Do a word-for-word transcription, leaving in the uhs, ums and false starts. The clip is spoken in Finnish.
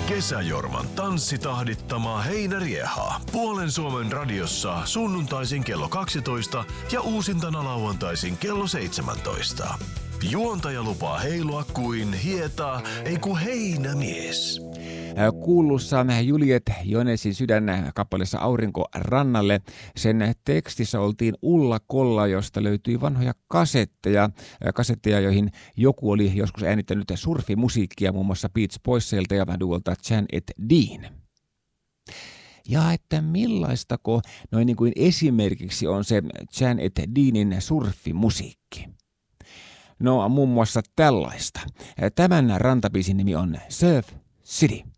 Kesäjorman tanssitahdittama heinärieha. Puolen Suomen radiossa sunnuntaisin kello kaksitoista ja uusintana lauantaisin kello seitsemäntoista. Juontaja lupaa heilua kuin hieta, ei ku heinämies. Kuulussa Juliet Jonesin sydän kappaleessa Aurinko rannalle. Sen tekstissä oltiin Ulla Kolla, josta löytyi vanhoja kasetteja, kasetteja, joihin joku oli joskus äänittänyt surfimusiikkia, muun muassa Beach Boysilta ja duolta Jan et Dean. Ja että millaistako noin niin kuin esimerkiksi on se Jan et Deanin surfimusiikki? No muun muassa tällaista. Tämän rantabiisin nimi on Surf City.